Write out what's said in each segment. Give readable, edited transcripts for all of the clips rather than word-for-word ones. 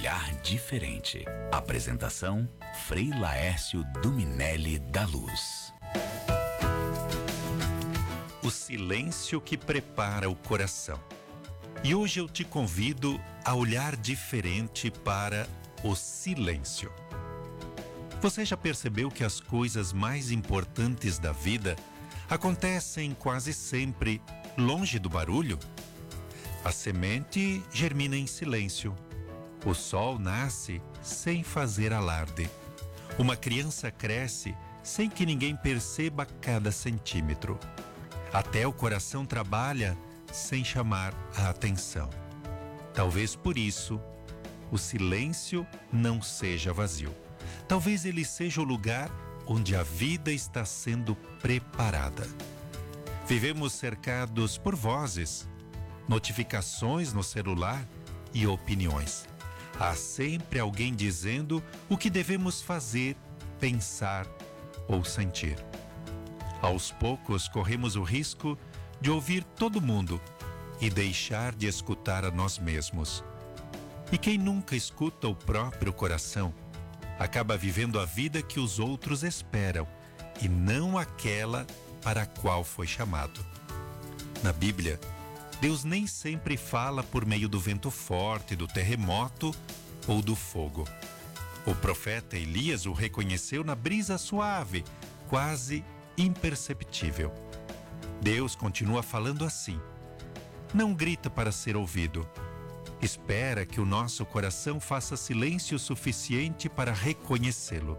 olhar diferente. Apresentação: Frei Laércio Duminelli da Luz. O silêncio que prepara o coração. E hoje eu te convido a olhar diferente para o silêncio. Você já percebeu que as coisas mais importantes da vida acontecem quase sempre longe do barulho? A semente germina em silêncio. O sol nasce sem fazer alarde. Uma criança cresce sem que ninguém perceba cada centímetro. Até o coração trabalha sem chamar a atenção. Talvez por isso o silêncio não seja vazio. Talvez ele seja o lugar onde a vida está sendo preparada. Vivemos cercados por vozes, notificações no celular e opiniões. Há sempre alguém dizendo o que devemos fazer, pensar ou sentir. Aos poucos, corremos o risco de ouvir todo mundo e deixar de escutar a nós mesmos. E quem nunca escuta o próprio coração, acaba vivendo a vida que os outros esperam e não aquela para a qual foi chamado. Na Bíblia, Deus nem sempre fala por meio do vento forte, do terremoto ou do fogo. O profeta Elias o reconheceu na brisa suave, quase imperceptível. Deus continua falando assim. Não grita para ser ouvido. Espera que o nosso coração faça silêncio suficiente para reconhecê-lo.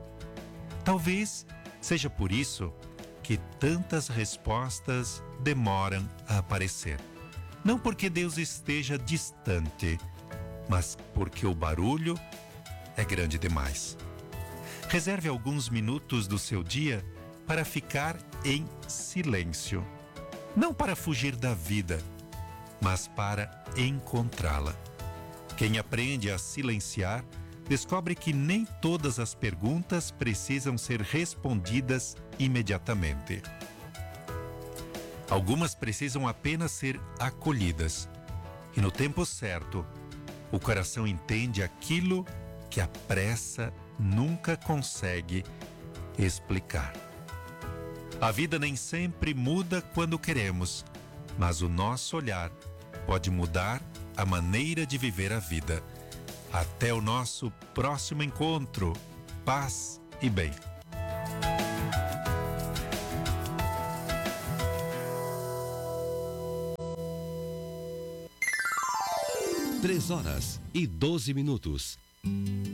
Talvez seja por isso que tantas respostas demoram a aparecer. Não porque Deus esteja distante, mas porque o barulho é grande demais. Reserve alguns minutos do seu dia para ficar em silêncio. Não para fugir da vida, mas para encontrá-la. Quem aprende a silenciar, descobre que nem todas as perguntas precisam ser respondidas imediatamente. Algumas precisam apenas ser acolhidas. E no tempo certo, o coração entende aquilo que a pressa nunca consegue explicar. A vida nem sempre muda quando queremos, mas o nosso olhar pode mudar a maneira de viver a vida. Até o nosso próximo encontro. Paz e bem. Três horas e 12 minutos.